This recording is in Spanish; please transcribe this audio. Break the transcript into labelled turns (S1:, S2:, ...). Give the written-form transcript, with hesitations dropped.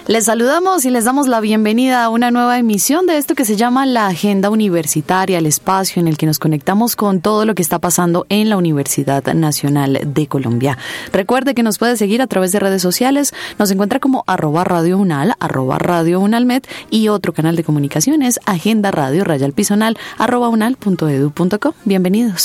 S1: Les saludamos y les damos la bienvenida a una nueva emisión de esto que se llama la Agenda Universitaria, el espacio en el que nos conectamos con todo lo que está pasando en la Universidad Nacional de Colombia. Recuerde que nos puede seguir a través de redes sociales, nos encuentra como @radiounal, @radiounalmed y otro canal de comunicaciones, Agenda Radio _unal, @unal.edu.co. Bienvenidos.